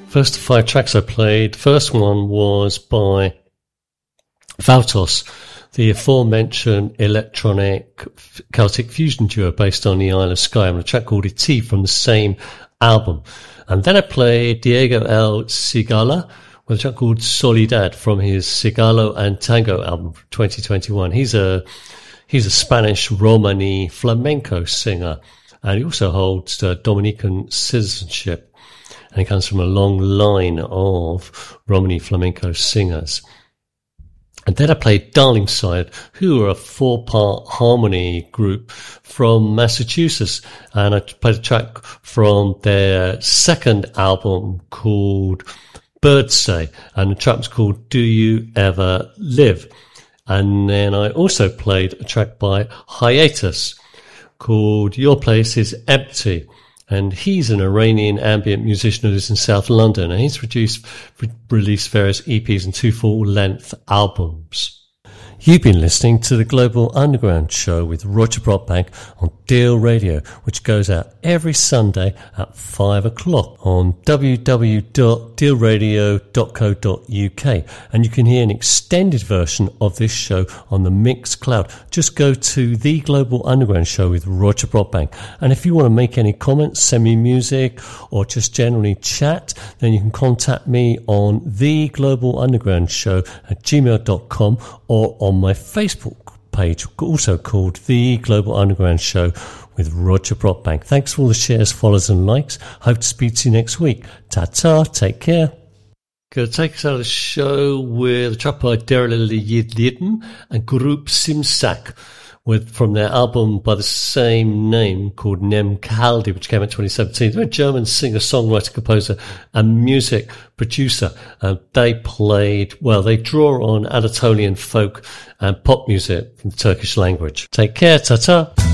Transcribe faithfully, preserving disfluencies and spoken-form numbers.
First five tracks I played, first one was by Valtos, the aforementioned electronic Celtic fusion duo based on the Isle of Skye, and a track called Iti from the same album. And then I played Diego El Cigala with a track called Soledad from his Cigalo and Tango album from twenty twenty-one. He's a he's a Spanish Romani flamenco singer, and he also holds uh, Dominican citizenship. And he comes from a long line of Romani flamenco singers. And then I played Darlingside, who are a four-part harmony group from Massachusetts. And I played a track from their second album called Birdsay. And the track was called Do You Ever Live? And then I also played a track by Hiatus called Your Place Is Empty. And he's an Iranian ambient musician who lives in South London, and he's produced, re- released various E Ps and two full-length albums. You've been listening to the Global Underground Show with Roger Brockbank on Deal Radio, which goes out every Sunday at five o'clock on w w w dot deal radio dot co dot u k. And you can hear an extended version of this show on the Mixcloud. Just go to The Global Underground Show with Roger Brockbank. And if you want to make any comments, send me music, or just generally chat, then you can contact me on The Global Underground Show at gmail dot com or on my Facebook page, also called The Global Underground Show with Roger Brockbank. Thanks for all the shares, follows and likes. Hope to speak to you next week. Ta-ta, take care. Going to take us out of the show with a track by Daryl Yidliden and Group Simsak, with from their album by the same name called Nem Kaldi, which came out in twenty seventeen. They're a German singer, songwriter, composer, and music producer. And they played, well, they draw on Anatolian folk and pop music from the Turkish language. Take care, ta-ta.